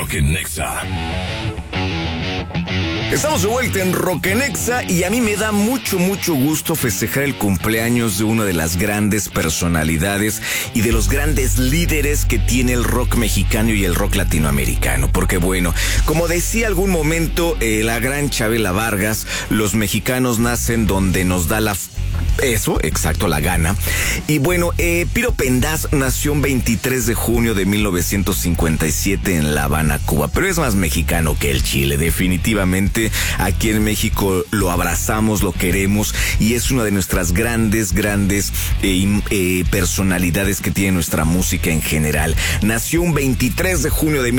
Rock en Nexa. Estamos de vuelta en Rock en Nexa y a mí me da mucho gusto festejar el cumpleaños de una de las grandes personalidades y de los grandes líderes que tiene el rock mexicano y el rock latinoamericano. Porque bueno, como decía algún momento la gran Chabela Vargas, los mexicanos nacen donde nos da la gana. Y bueno, Piro Pendas nació un 23 de junio de 1957 en La Habana, Cuba, pero es más mexicano que el Chile, definitivamente. Aquí en México lo abrazamos, lo queremos y es una de nuestras grandes personalidades que tiene nuestra música en general. Nació un 23 de junio de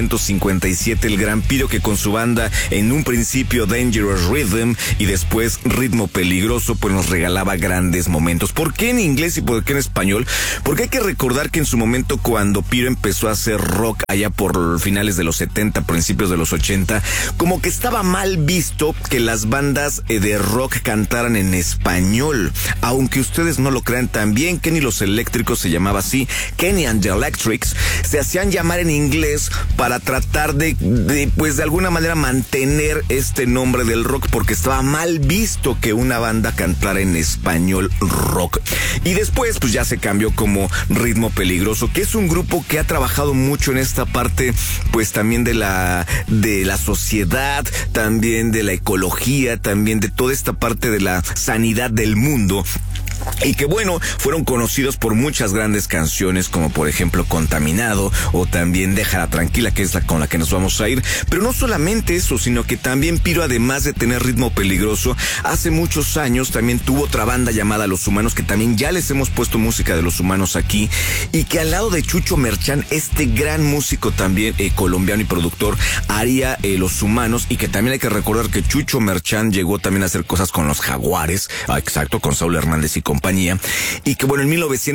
1957 el gran Piro, que con su banda en un principio Dangerous Rhythm y después Ritmo Peligroso, pues nos regalaba grandes momentos. ¿Por qué en inglés y por qué en español? Porque hay que recordar que en su momento, cuando Piro empezó a hacer rock allá por finales de los 70, principios de los 80, como que estaba mal visto que las bandas de rock cantaran en español. Aunque ustedes no lo crean, también Kenny los Eléctricos se llamaba así, Kenny and the Electrics, se hacían llamar en inglés para tratar de alguna manera mantener este nombre del rock, porque estaba mal visto que una banda cantara en español rock. Y después pues ya se cambió como Ritmo Peligroso, que es un grupo que ha trabajado mucho en esta parte pues también de la sociedad, también de la ecología, también de toda esta parte de la sanidad del mundo. Y que bueno, fueron conocidos por muchas grandes canciones, como por ejemplo Contaminado o también Déjala Tranquila, que es la con la que nos vamos a ir. Pero no solamente eso, sino que también Piro, además de tener Ritmo Peligroso, hace muchos años también tuvo otra banda llamada Los Humanos, que también ya les hemos puesto música de Los Humanos aquí, y que al lado de Chucho Merchán, este gran músico también colombiano y productor, haría Los Humanos. Y que también hay que recordar que Chucho Merchán llegó también a hacer cosas con los Jaguares, exacto, con Saúl Hernández y compañía, y que bueno, en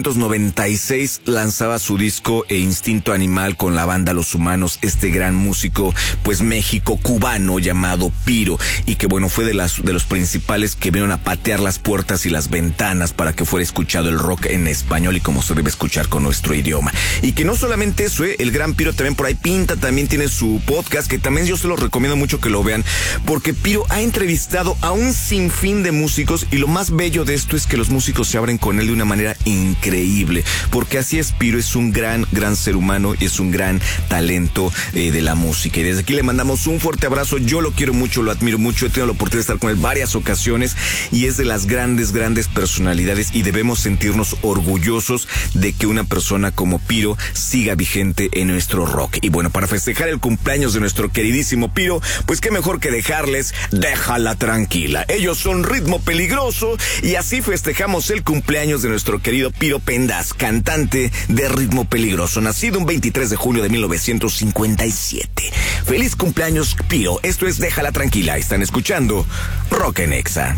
1996 lanzaba su disco Instinto Animal con la banda Los Humanos, este gran músico pues México-cubano llamado Piro, y que bueno, fue de los principales que vinieron a patear las puertas y las ventanas para que fuera escuchado el rock en español y como se debe escuchar con nuestro idioma. Y que no solamente eso, el gran Piro también por ahí pinta, también tiene su podcast, que también yo se los recomiendo mucho que lo vean, porque Piro ha entrevistado a un sinfín de músicos, y lo más bello de esto es que los músicos se abren con él de una manera increíble, porque así es Piro, es un gran ser humano y es un gran talento de la música. Y desde aquí le mandamos un fuerte abrazo. Yo lo quiero mucho, lo admiro mucho, he tenido la oportunidad de estar con él varias ocasiones y es de las grandes personalidades, y debemos sentirnos orgullosos de que una persona como Piro siga vigente en nuestro rock. Y bueno, para festejar el cumpleaños de nuestro queridísimo Piro, pues qué mejor que dejarles Déjala Tranquila. Ellos son Ritmo Peligroso y así festejamos el cumpleaños de nuestro querido Piro Pendas, cantante de Ritmo Peligroso, nacido un 23 de julio de 1957. Feliz cumpleaños, Piro. Esto es Déjala Tranquila. Están escuchando Rock en Nexa.